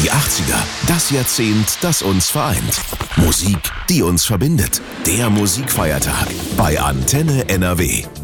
Die 80er, das Jahrzehnt, das uns vereint. Musik, die uns verbindet. Der Musikfeiertag bei Antenne NRW.